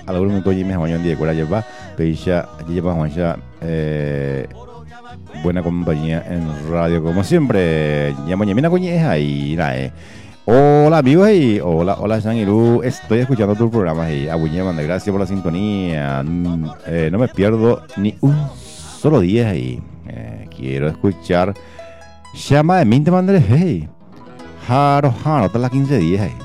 algún momento y me mañana de cura lleva, peisha, lleva Juancha, buena compañía en radio como siempre. Ya mañana coñe es ahí, Hola amigos y hola San Iru, estoy escuchando tu programa y manda gracias por la sintonía. No me pierdo ni un solo día ahí. Quiero escuchar llama de Minte Mandre hey. Haro hasta las 15 días ahí.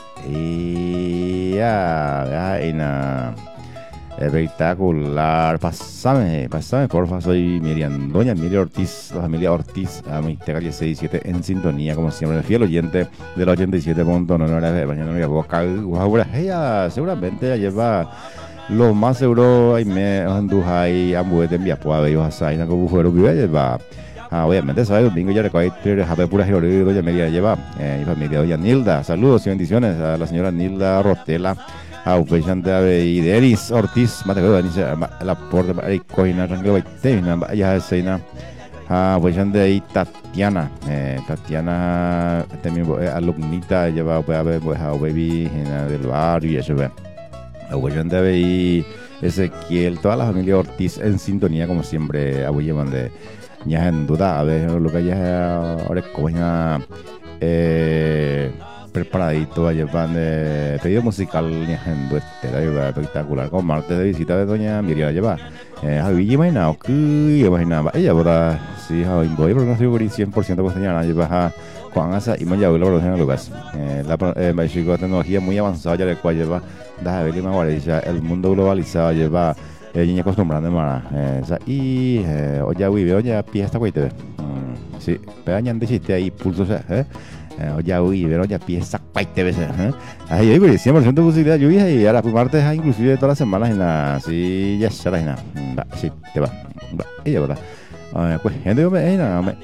Espectacular. Pásame, porfa. Soy Miriam, doña Miriam Ortiz, la familia Ortiz, a mi calle 67 en sintonía, como siempre, fiel oyente de la 87.9 mañana me voy a seguramente ya lleva lo más seguro y me anduja y ambuete en Viapoa, y vas a ir a como fuera vive lleva. Obviamente, ¿sabes? Domingo ya recuerdo Jape Pura Giro doña María lleva, mi familia, doña Nilda. Saludos y bendiciones a la señora Nilda Rotela, a Upechante y de Eris Ortiz, mate que la porta, ahí coina, tranquilo, baitena, ya es Seina, a Upechante ahí Tatiana, Tatiana, también alumnita, lleva a ver, pues a baby del barrio y eso, a Upechante ahí Ezequiel, toda la familia Ortiz en sintonía, como siempre, a llevan de. Ya en duda, a ver, lo que ya ahora como ya preparadito a llevar de pedido musical ya en duda espectacular con martes de visita de doña Miriam lleva a imagina o que imagina ella boda sí voy porque no estoy 100% pues señora lleva a Juan Asa y me lleva lo de Lucas la tecnología muy avanzada ya de cual lleva da ver más guardia el mundo globalizado lleva niña acostumbrando y oye vive oye pieza güey te ve sí pero ya antes chiste ahí pulso oye vive oye pieza güey te ve ahí hay 100% de posibilidad lluvia y ahora pues martes inclusive todas las semanas en la sí ya se la en la sí te va ella verdad pues gente yo me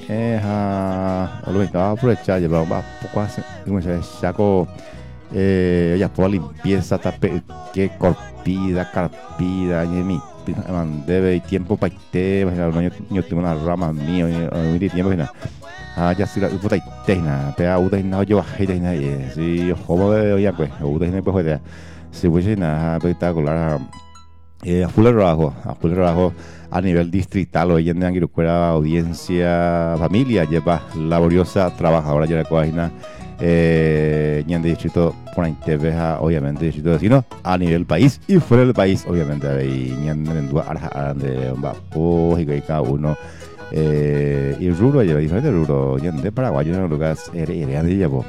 lo que estaba aprovechar llevar va poco hace como se saco ya por limpieza tape que corpida carpida y mi debe tiempo para te yo tengo una rama mío y de tiempo ya si la puta itena pero uda no yo bajé na si como de ya pues uda no pues de si voy a espectacular a full trabajo a nivel distrital hoy en Anguirucuera audiencia familia lleva laboriosa trabajadora ya la coagina en distrito por ahí te veja obviamente distrito vecino a nivel país y fuera del país obviamente y en lugar de y cada uno y el rubro lleva diferentes rubros de paraguayos en lugares de llevo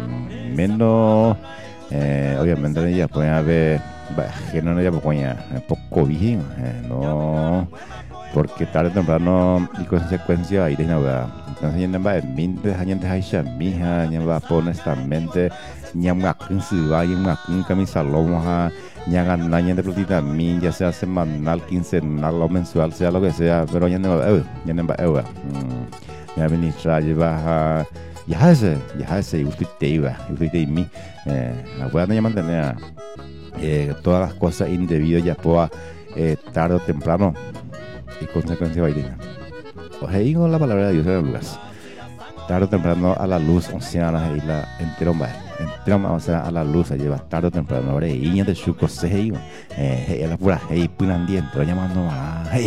menos obviamente ya pueden haber que no ya poco bien no porque tarde o temprano y consecuencia ahí de nada entonces ya no va a minte gente haisha mija ya va honestamente ya un suba y un camisa lomo ya ganar ya de platita min ya sea semanal quincenal o mensual sea lo que sea pero ya no va ya administrar lleva ya ese usted te iba usted y mí la voy a mantener todas las cosas indebidas ya pueda tarde o temprano y consecuencia vaina. O sea, digo la palabra de Dios en el lugar. Tarde o temprano a la luz, o sea, la isla entera, o sea, a la luz, se lleva tarde o temprano. Ahora, y de su cosa, la pura, punan dientro, llamando a,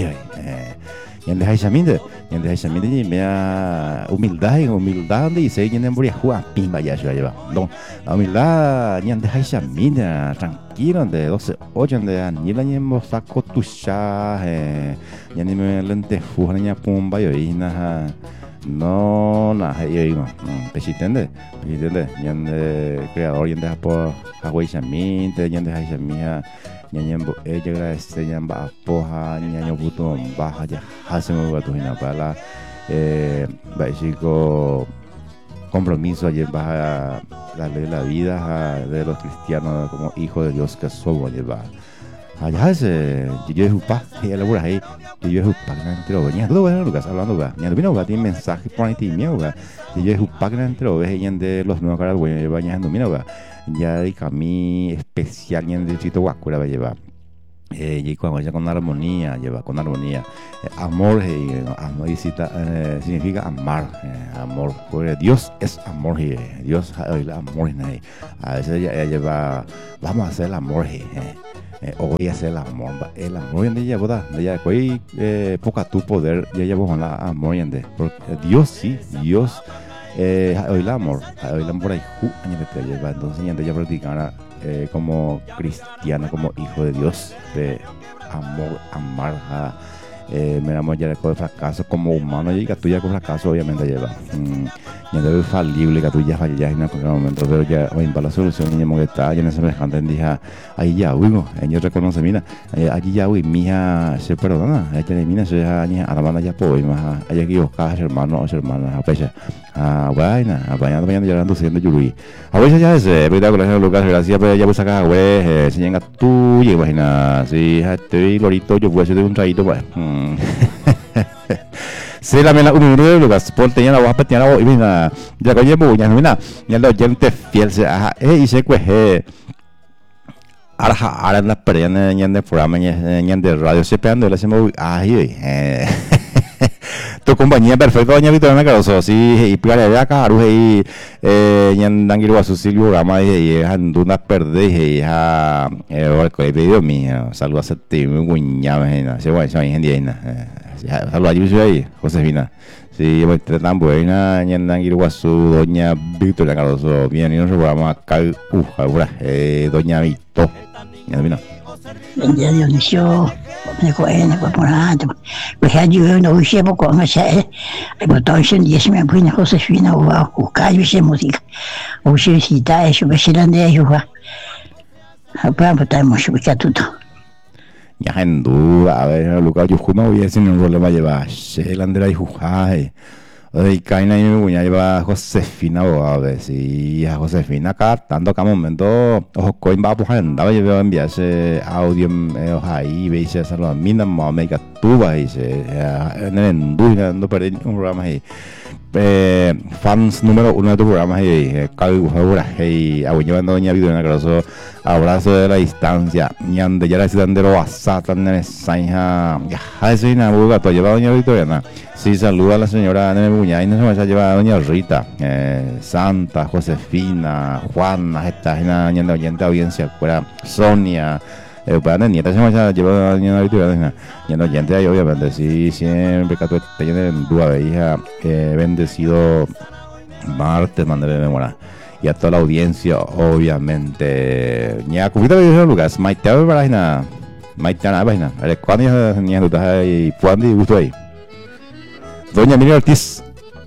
y en Jaishaminde, y me humildad, donde dice, y en Boria Juan, pimba, ya se lleva. No, la humildad, y en Jaishaminde, tranquilo, de 12, 8, de ni la ñemo saco tu ya ni me lente fuja, ni pumba, y no, nada, yo digo, pesitende, y en creador, y en por Jaishaminde, y en Jaishaminde, ñañembo ella agradece ñamba poja ñaño puto baja ya hacemos batuina para básico compromiso ayer baja la ley de la vida de los cristianos como hijos de Dios que somos ayer baja allá ese yo es upa y la pura ahí yo es upa que no entero venía todo bueno Lucas hablando va ñando vino va tiene mensaje por ahí mío va yo es upa que no entero ve de los nuevos caras bueno ñando mira va ya de camí especial en el distrito Guacura va a llevar y cuando ella con armonía, lleva con armonía. Amor, amor significa amar, amor, porque Dios es amor, Dios es amor. A veces ella lleva, vamos a hacer el amor, hoy hacer el amor en ella, ¿verdad? Ella hoy poca tu poder, ya llevamos la amor en porque Dios sí, Dios hoy el amor ahí, lleva, entonces ella practicara como cristiana, como hijo de Dios, de amor, amar a miramos ya con fracaso como humano y que tú ya con fracaso obviamente lleva ya debe falible que tú ya fallas en algún momento, pero ya hoy para la solución y que está ya en semejante en día ahí ya uy ellos reconoce mira allí ya uy mija se perdona ahí tiene mina se ya armana ya pues más hay equivocadas hermanos hermanas a pesar vaina mañana llorando siendo yuri a veces ya es espectacular Lucas gracias pero ya pues acá güey se llega tú y imagina si estoy lorito yo voy a hacer un traguito pues sí la mela un minuto de Lucas ponte ya la voz patear la voz y mira ya coño buña mira ya los oyentes fiel se y se cueje ahora en las perenas en el programa en de radio se pegando le hacemos tu compañía perfecta doña Victoria Caroso sí y pígale de acá y en Danguirua su Silvio Gama y anduna perde y ahora que video mío saludos a ti muy guña se va a ir en día saludos a ahí Josefina sí muy tan buena en Danguirua su doña Victoria Caroso bienvenido a nuestro programa acá ahora doña Vito mira Dia Dionisio ne ko por nada pues ya yo no sé poco no sé pero entonces y es me pone Josefina o callo esa música o si está eso me serán de ellos va para podemos escuchar todo ya en duda a ver Lucas yo como voy a decir un problema llevar el Andrea y Jujay y Kaina y mi cuñada lleva Josefina a ver si a Josefina acá tanto cada momento ojo coin va a andaba yo a enviarse audio ahí veis esa la mina mamá que tú vas y se en el industria no perdí un programa ahí fans número 1 de tu programa ahí ahora y llevando doña Vidona Grosso abrazo de la distancia ñande ya la ciudad de lo asata en esa hija ya eso y nada buga lleva doña Victoriana sí saluda a la señora Nene Buñay no se lleva a doña Rita Santa Josefina Juana esta ñande oyente audiencia fuera Sonia para nieta se me lleva a doña Victoriana ñande oyente ahí obviamente sí siempre que tú te llenes en duda de hija bendecido martes mandé memoria y a toda la audiencia obviamente ña cubita de Lucas maite a página maite a página cuando ya tú estás ahí cuando y gusto ahí doña Miriam Ortiz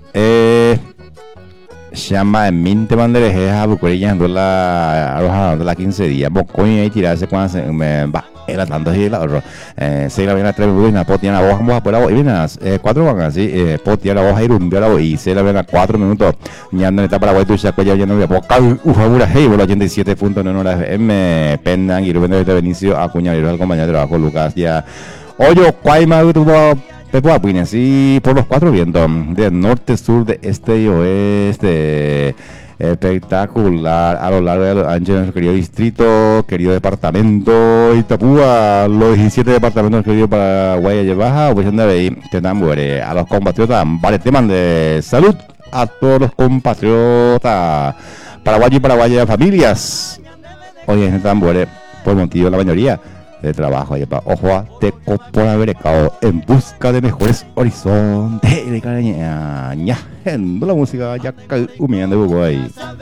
llama en minte bandereje a bucorilla en la arroja de la 15 días bocoña y tirarse cuando me va era tanto así la otro se la viene a 3 minutos y la potia la hoja vamos a por la y viene 4 van así potia la hoja y rumbió la y se la viene a 4 minutos ya no está Paraguay tú ya ya no voy a poca ufabura hey por 87.9 horas FM pendan y Rubén de Benicio Acuña y el compañero de trabajo Lucas ya oye cuaima tuvo Pepo Apuines y por los 4 vientos del norte, sur, de este y oeste espectacular a lo largo de los anchos de nuestro querido distrito, querido departamento Itapúa, los 17 departamentos queridos para Guaya Baja, oposición de ahí, te dan muere a los compatriotas, vale, te mande salud a todos los compatriotas paraguayos y paraguayas familias, hoy en tan muere por motivo de la mayoría de trabajo ahí para ojo teco por haber estado en busca de mejores horizontes de caraña en la música ya humillando de ahí